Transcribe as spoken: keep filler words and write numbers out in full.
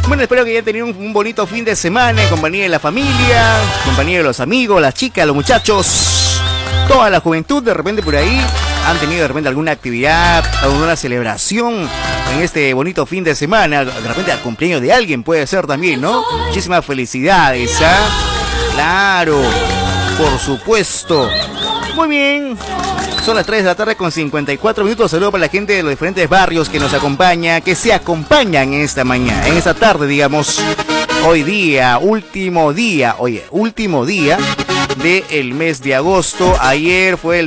Bueno, espero que hayan tenido un, un bonito fin de semana en compañía de la familia, en compañía de los amigos, las chicas, los muchachos, toda la juventud de repente por ahí han tenido de repente alguna actividad, alguna celebración en este bonito fin de semana, de repente al cumpleaños de alguien puede ser también, ¿no? Muchísimas felicidades, ¿ah? Claro, por supuesto. Muy bien. Son las tres de la tarde con cincuenta y cuatro minutos. Saludos para la gente de los diferentes barrios que nos acompaña, que se acompañan en esta mañana, en esta tarde, digamos. Hoy día, último día, oye, último día del mes de agosto. Ayer fue el